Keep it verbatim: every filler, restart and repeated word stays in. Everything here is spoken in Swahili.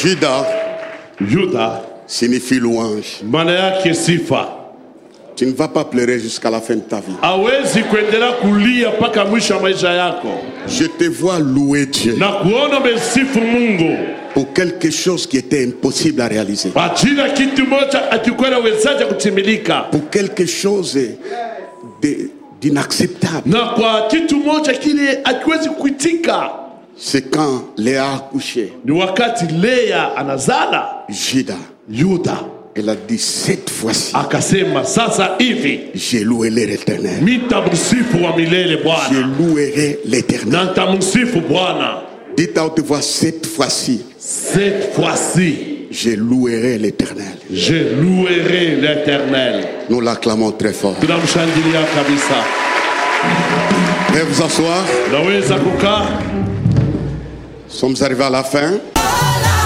Juda, Yuda signifie louange. maana yake sifa. Tu ne vas pas pleurer jusqu'à la fin de ta vie. Hawezi kuendelea kulia mpaka mwisho wa maisha yako. Je te vois louer Dieu Na kuona umesifu Mungu pour quelque chose qui était impossible à réaliser. kwa ajili ya kitu moja akikuwa wezaje kutimilika. Pour quelque chose de- d'inacceptable. Na kwa kitu moja kile akiwezi kuitika. C'est quand Léa a accouché. Ni wakati Lea anazala Juda, Yuda elle a dit cette fois-ci, akasema sasa hivi j'ai loué l'Éternel. nitamsifu wa milele Je Bwana. louerai l'Éternel. Na nitamsifu Bwana. Dites à haute voix, cette fois-ci, Cette fois-ci, je louerai l'Éternel. je louerai l'Éternel. Nous l'acclamons très fort. Tunamshangilia kabisa. Veuillez vous asseoir. Naweza kukaa. Nous sommes arrivés à la fin.